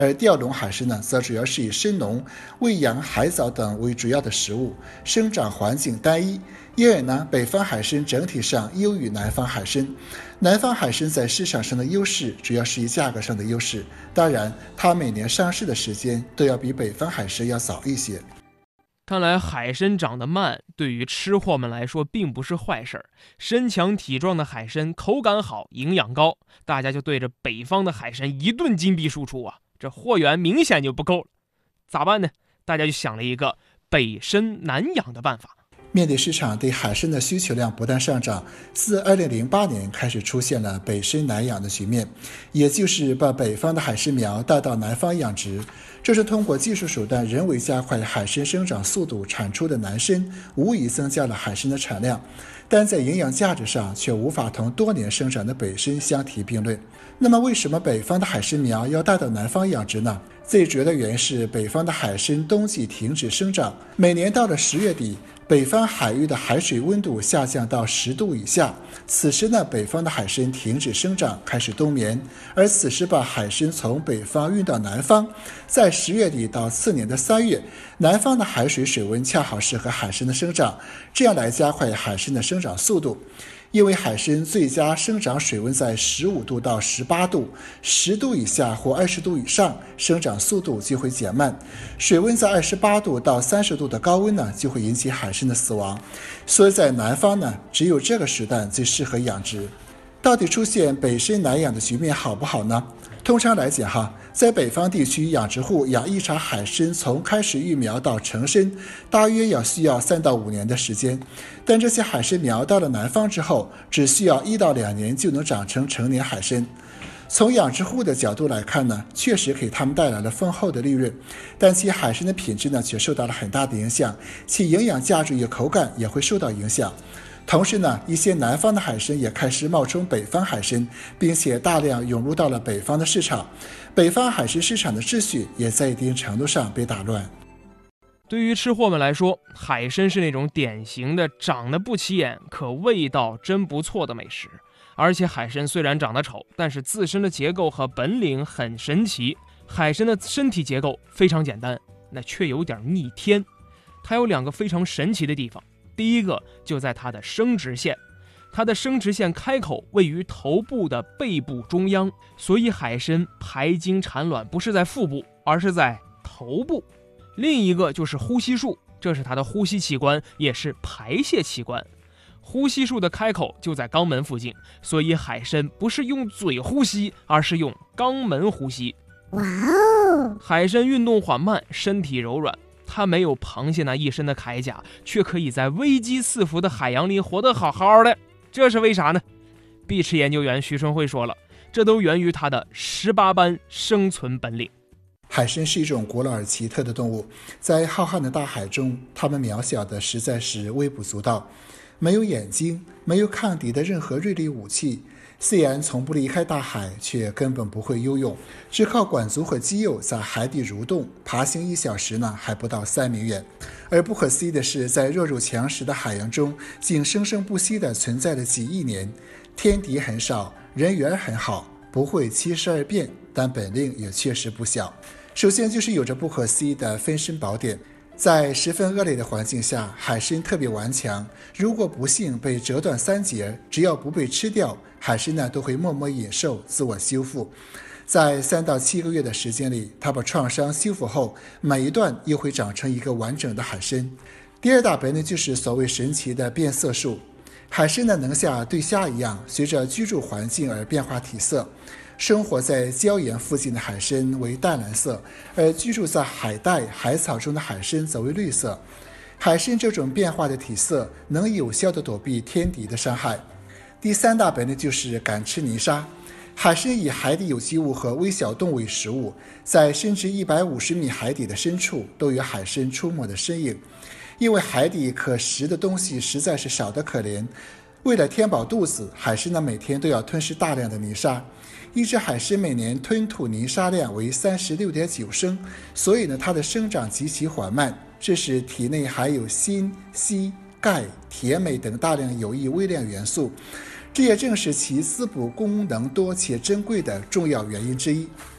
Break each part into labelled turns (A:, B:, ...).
A: 而钓笼海参呢，则主要是以生农、喂养海藻等为主要的食物，生长环境单一，因而呢，北方海参整体上优于南方海参。南方海参在市场上的优势主要是以价格上的优势，当然，它每年上市的时间都要比北方海参要早一些。
B: 看来海参长得慢，对于吃货们来说并不是坏事儿。身强体壮的海参口感好，营养高，大家就对着北方的海参一顿金币输出啊，这货源明显就不够了。咋办呢？大家就想了一个北参南养的办法。
A: 面对市场对海参的需求量不断上涨，自2008年开始出现了北参南养的局面，也就是把北方的海参苗带到南方养殖。这是通过技术手段人为加快海参生长速度产出的南参，无疑增加了海参的产量，但在营养价值上却无法同多年生长的北参相提并论。那么为什么北方的海参苗要带到南方养殖呢？最主要的原因是北方的海参冬季停止生长，每年到了10月底，北方海域的海水温度下降到10度以下，此时呢，北方的海参停止生长，开始冬眠，而此时把海参从北方运到南方，在10月底到次年的3月，南方的海水水温恰好适合海参的生长，这样来加快海参的生长速度。因为海参最佳生长水温在15度到18度，10度以下或20度以上，生长速度就会减慢。水温在28度到30度的高温呢，就会引起海参的死亡。所以在南方呢，只有这个时段最适合养殖。到底出现北参南养的局面好不好呢？通常来讲在北方地区，养殖户养一茬海参从开始育苗到成参，大约需要3到5年的时间。但这些海参苗到了南方之后，只需要1到2年就能长成成年海参。从养殖户的角度来看呢，确实给他们带来了丰厚的利润，但其海参的品质呢，却受到了很大的影响，其营养价值与口感也会受到影响。同时呢，一些南方的海参也开始冒充北方海参，并且大量涌入到了北方的市场，北方海参市场的秩序也在一定程度上被打乱。
B: 对于吃货们来说，海参是那种典型的长得不起眼，可味道真不错的美食。而且海参虽然长得丑，但是自身的结构和本领很神奇。海参的身体结构非常简单，那却有点逆天。它有2个非常神奇的地方。第一个就在它的生殖腺，它的生殖腺开口位于头部的背部中央，所以海参排精产卵不是在腹部，而是在头部。另一个就是呼吸术，这是它的呼吸器官，也是排泄器官。呼吸术的开口就在肛门附近，所以海参不是用嘴呼吸，而是用肛门呼吸。
C: 哇哦！
B: 海参运动缓慢，身体柔软，它没有螃蟹那一身的铠甲，却可以在危机四伏的海洋里活得好好的。这是为啥呢？碧池研究员徐春慧说了，这都源于它的18般生存本领。
A: 海参是一种古老而奇特的动物，在浩瀚的大海中，它们渺小的实在是微不足道，没有眼睛，没有抗敌的任何锐利武器。虽然从不离开大海，却根本不会游泳，只靠管足和肌肉在海底蠕动，爬行1小时呢，还不到3米远。而不可思议的是，在弱肉强食的海洋中，竟生生不息地存在了几亿年。天敌很少，人缘很好，不会72变，但本领也确实不小。首先就是有着不可思议的分身宝典。在十分恶劣的环境下，海参特别顽强，如果不幸被折断3节，只要不被吃掉，海参呢都会默默忍受，自我修复。在3到7个月的时间里，它把创伤修复后，每一段又会长成一个完整的海参。第二大本领就是所谓神奇的变色术。海参呢能像对虾一样，随着居住环境而变化体色。生活在礁岩附近的海参为淡蓝色，而居住在海带、海草中的海参则为绿色。海参这种变化的体色能有效地躲避天敌的伤害。第3大本领就是敢吃泥沙。海参以海底有机物和微小动物为食物，在深至150米海底的深处都有海参出没的身影。因为海底可食的东西实在是少得可怜，为了填饱肚子，海参呢每天都要吞噬大量的泥沙。一只海参每年吞吐泥沙量为36.9升，所以呢它的生长极其缓慢，这使体内含有锌、硒、钙、铁、镁等大量有益微量元素，这也正是其滋补功能多且珍贵的重要原因之一。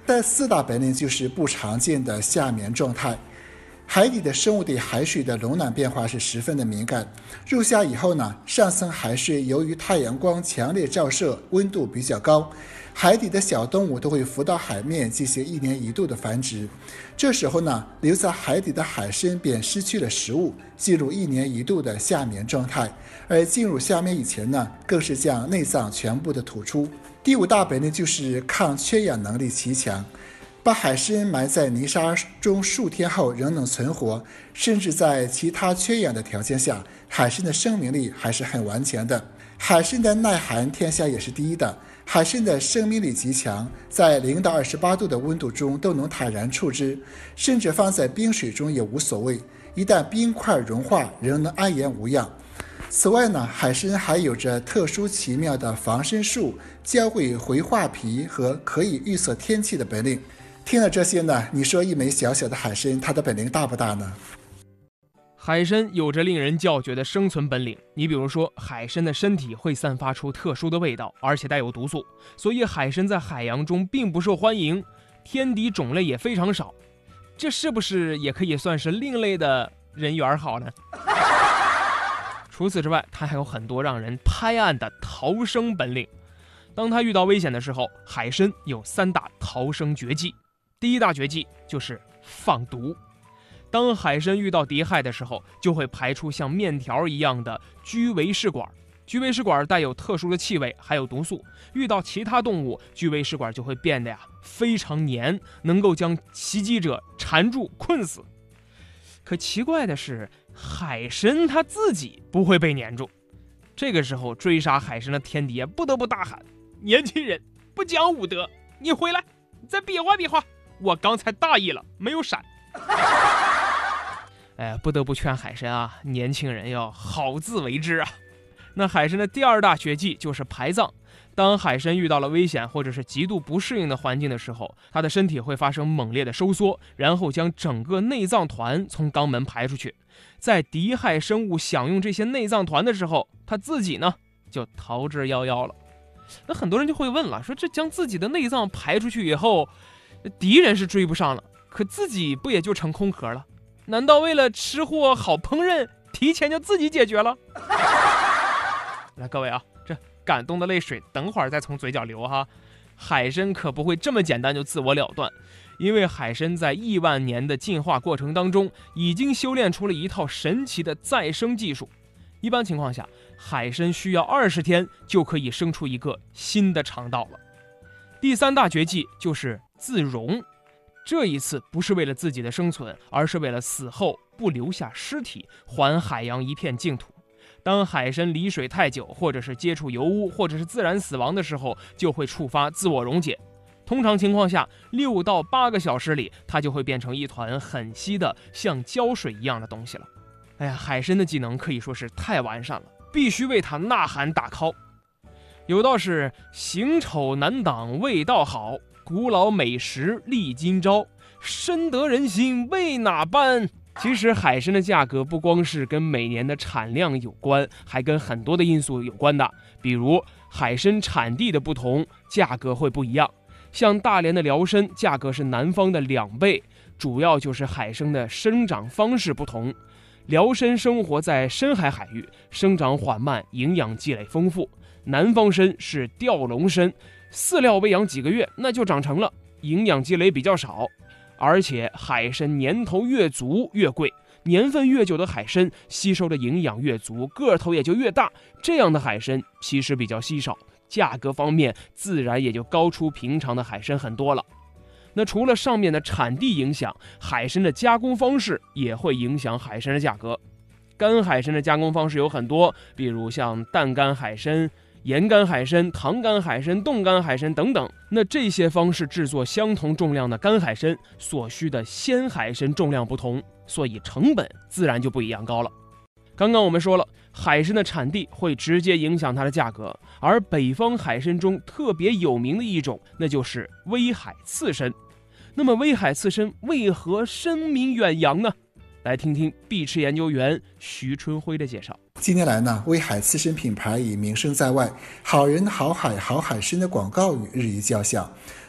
A: 第4大本领就是不常见的夏眠状态。海底的生物对海水的冷暖变化是十分的敏感。入夏以后呢，上层海水由于太阳光强烈照射，温度比较高，海底的小动物都会浮到海面进行1年1度的繁殖。这时候呢，留在海底的海参便失去了食物，进入1年1度的夏眠状态。而进入夏眠以前呢，更是将内脏全部的吐出。第5大本领就是抗缺氧能力极强。把海参埋在泥沙中数天后仍能存活，甚至在其他缺氧的条件下，海参的生命力还是很顽强的。海参的耐寒天下也是第一的，海参的生命力极强，在0到28度的温度中都能坦然处之，甚至放在冰水中也无所谓，一旦冰块融化仍能安然无恙。此外呢，海参还有着特殊奇妙的防身术、教会回化皮和可以预测天气的本领。听了这些呢，你说一枚小小的海参，它的本领大不大呢？
B: 海参有着令人叫绝的生存本领。你比如说，海参的身体会散发出特殊的味道，而且带有毒素，所以海参在海洋中并不受欢迎，天敌种类也非常少。这是不是也可以算是另类的人缘好呢？除此之外，它还有很多让人拍案的逃生本领。当它遇到危险的时候，海参有3大逃生绝技。第1大绝技就是放毒。当海参遇到敌害的时候，就会排出像面条一样的居维试管。居维试管带有特殊的气味，还有毒素，遇到其他动物，居维试管就会变得非常黏，能够将袭击者缠住困死。可奇怪的是，海参它自己不会被黏住。这个时候追杀海参的天敌不得不大喊：年轻人不讲武德，你回来再比划比划，我刚才大意了，没有闪。不得不劝海参啊，年轻人要好自为之啊。那海参的第2大绝技就是排脏。当海参遇到了危险或者是极度不适应的环境的时候，它的身体会发生猛烈的收缩，然后将整个内脏团从肛门排出去。在敌害生物享用这些内脏团的时候，它自己呢就逃之夭夭了。那很多人就会问了，说这将自己的内脏排出去以后，敌人是追不上了，可自己不也就成空壳了？难道为了吃货好烹饪，提前就自己解决了？来，各位啊，这感动的泪水等会儿再从嘴角流哈。海参可不会这么简单就自我了断，因为海参在亿万年的进化过程当中，已经修炼出了一套神奇的再生技术。一般情况下，海参需要20天就可以生出一个新的肠道了。第3大绝技就是自溶。这一次不是为了自己的生存，而是为了死后不留下尸体，还海洋一片净土。当海参离水太久，或者是接触油污，或者是自然死亡的时候，就会触发自我溶解。通常情况下，6到8个小时里，它就会变成一团很稀的像胶水一样的东西了。哎呀，海参的技能可以说是太完善了，必须为它呐喊打 call。有道是行丑难挡味道好，古老美食历今朝，深得人心为哪般？其实海参的价格不光是跟每年的产量有关，还跟很多的因素有关的，比如海参产地的不同，价格会不一样。像大连的辽参价格是南方的2倍，主要就是海参的生长方式不同。辽参生活在深海海域，生长缓慢，营养积累丰富。南方参是吊龙参，饲料喂养几个月那就长成了，营养积累比较少。而且海参年头越足越贵，年份越久的海参吸收的营养越足，个头也就越大，这样的海参其实比较稀少，价格方面自然也就高出平常的海参很多了。那除了上面的产地影响，海参的加工方式也会影响海参的价格。干海参的加工方式有很多，比如像淡干海参、盐干海参、糖干海参、冻干海参等等。那这些方式制作相同重量的干海参所需的鲜海参重量不同，所以成本自然就不一样高了。刚刚我们说了，海参的产地会直接影响它的价格，而北方海参中特别有名的一种，那就是威海刺参。那么威海刺参为何声名远扬呢？来听听碧池研究员徐春辉的介绍。
A: 近年来呢，威海刺参品牌已名声在外，好人好海好海参的广告语日益较响。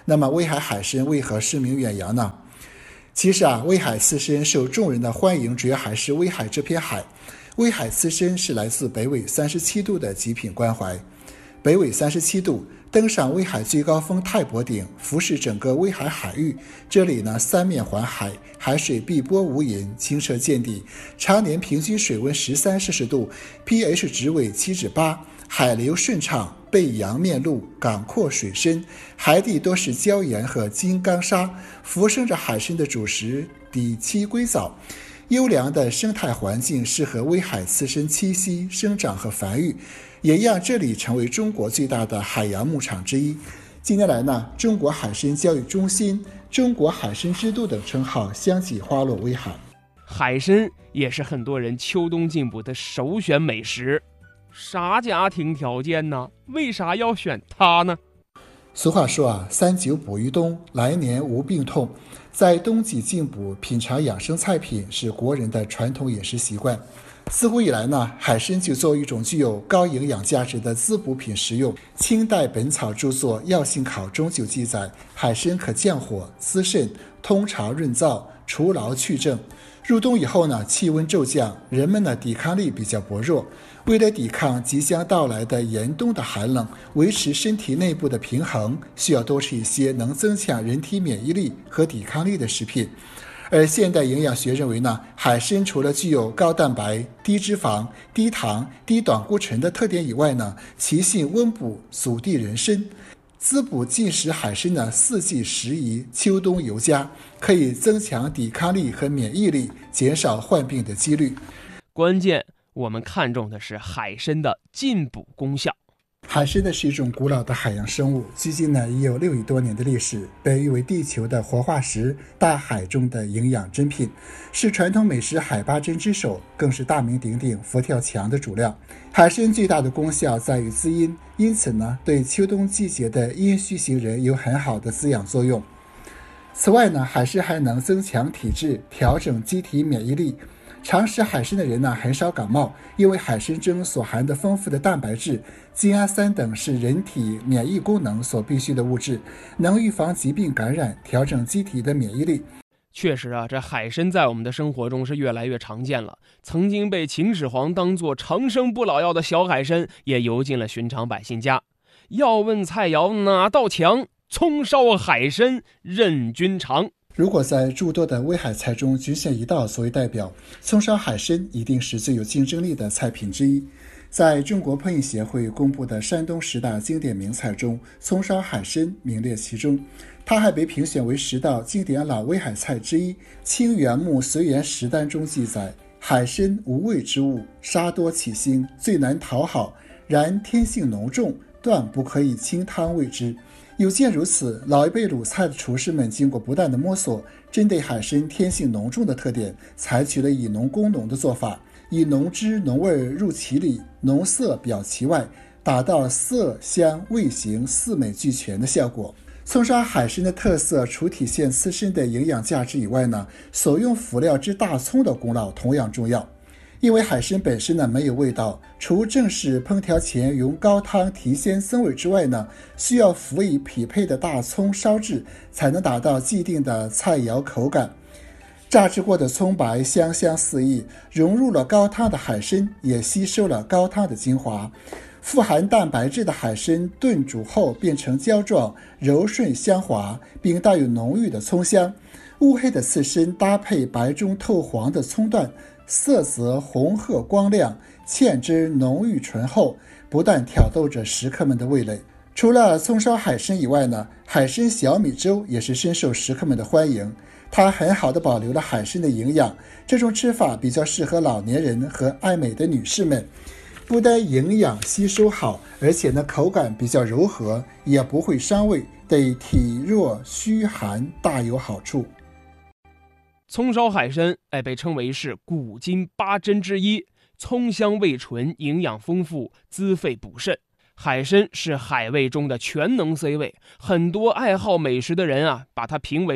A: 那么威海海参为何声名远扬呢？其实威海刺参受众人的欢迎，主要还是威海这片海。威海刺参是来自北纬37度的极品关怀。北纬37度，登上威海最高峰太伯顶，俯视整个威海海域。这里呢，三面环海，海水碧波无垠，清澈见底，常年平均水温13摄氏度 ，pH 值为7.8，海流顺畅，背阳面陆，港阔水深，海底多是礁岩和金刚砂，浮生着海参的主食底栖龟藻。优良的生态环境适合威海刺参栖息、生长和繁育，也让这里成为中国最大的海洋牧场之一。近年来呢，中国海参教育中心、中国海参之都等称号相继花落威海。
B: 海参也是很多人秋冬进补的首选美食。啥家庭条件呢？为啥要选它呢？
A: 俗话说3九补于冬，来年无病痛。在冬季进补，品尝养生菜品是国人的传统饮食习惯。自古以来呢，海参就作为一种具有高营养价值的滋补品食用。清代本草著作《药性考》中就记载，海参可降火、滋肾、通肠润燥、除劳去症。入冬以后呢，气温骤降，人们的抵抗力比较薄弱。为了抵抗即将到来的严冬的寒冷，维持身体内部的平衡，需要多吃一些能增强人体免疫力和抵抗力的食品。而现代营养学认为呢，海参除了具有高蛋白、低脂肪、低糖、低胆固醇的特点以外呢，其性温补，阻地人参。滋补进食海参呢，四季适宜，秋冬尤佳，可以增强抵抗力和免疫力，减少患病的几率。
B: 关键我们看重的是海参的进补功效。
A: 海参呢是一种古老的海洋生物，距今呢已有6亿多年的历史，被誉为地球的活化石，大海中的营养珍品，是传统美食海八珍之首，更是大名鼎鼎佛跳墙的主料。海参最大的功效在于滋阴，因此呢，对秋冬季节的阴虚型人有很好的滋养作用。此外呢，海参还能增强体质，调整机体免疫力。常食海参的人呢，很少感冒，因为海参中所含的丰富的蛋白质、精氨酸等是人体免疫功能所必需的物质，能预防疾病感染，调整机体的免疫力。
B: 确实这海参在我们的生活中是越来越常见了。曾经被秦始皇当作长生不老药的小海参，也游进了寻常百姓家。要问菜肴哪道强？葱烧海参任君尝。
A: 如果在诸多的威海菜中局限一道作为代表，葱烧海参一定是最有竞争力的菜品之一。在中国烹饪协会公布的山东10大经典名菜中，葱烧海参名列其中。它还被评选为10道经典老威海菜之一。清原木随园食单中记载，海参无味之物，杀多起腥，最难讨好，然天性浓重，断不可以清汤味之。有见如此，老一辈鲁菜的厨师们经过不断的摸索，针对海参天性浓重的特点，采取了以浓攻浓的做法，以浓汁浓味入其里，浓色表其外，达到色香味形4美俱全的效果。葱烧海参的特色除体现刺身的营养价值以外呢，所用辅料之大葱的功劳同样重要。因为海参本身呢没有味道，除正式烹调前用高汤提鲜增味之外呢，需要辅以匹配的大葱烧制，才能达到既定的菜肴口感。榨制过的葱白香香四溢，融入了高汤的海参也吸收了高汤的精华。富含蛋白质的海参炖煮后变成胶状，柔顺香滑，并带有浓郁的葱香。乌黑的刺身搭配白中透黄的葱段，色泽红褐光亮，芡汁浓郁醇厚，不但挑逗着食客们的味蕾。除了葱烧海参以外呢，海参小米粥也是深受食客们的欢迎。它很好的保留了海参的营养，这种吃法比较适合老年人和爱美的女士们。不但营养吸收好，而且呢口感比较柔和，也不会伤胃，对体弱虚寒大有好处。
B: 葱烧海参被称为是古今8珍之一，葱香味醇，营养丰富，滋肺补肾。海参是海味中的全能 C 位，很多爱好美食的人把它评为了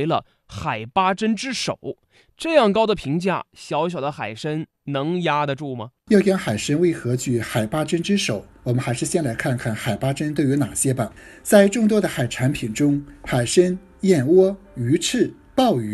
B: 海八珍之首。这样高的评价，小小的海参能压得住吗？
A: 要讲海参为何居海八珍之首，我们还是先来看看海八珍都有哪些吧。在众多的海产品中，海参、燕窝、鱼翅、鲍鱼